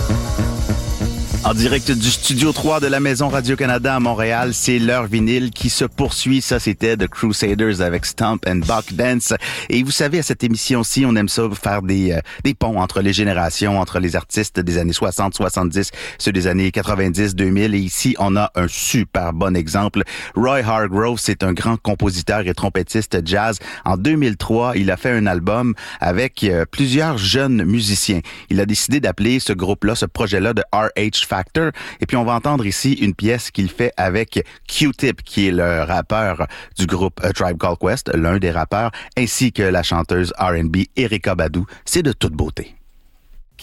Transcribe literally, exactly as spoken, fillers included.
En direct du studio trois de la Maison Radio-Canada à Montréal, c'est l'heure vinyle qui se poursuit. Ça, c'était The Crusaders avec Stomp and Buck Dance. Et vous savez, à cette émission-ci, on aime ça faire des euh, des ponts entre les générations, entre les artistes des années soixante, soixante-dix, ceux des années quatre-vingt-dix, deux mille. Et ici, on a un super bon exemple. Roy Hargrove, c'est un grand compositeur et trompettiste jazz. En deux mille trois, il a fait un album avec euh, plusieurs jeunes musiciens. Il a décidé d'appeler ce groupe-là, ce projet-là de R H Factor. Et puis, on va entendre ici une pièce qu'il fait avec Q-Tip, qui est le rappeur du groupe A Tribe Called Quest, l'un des rappeurs, ainsi que la chanteuse R and B Erykah Badu. C'est de toute beauté.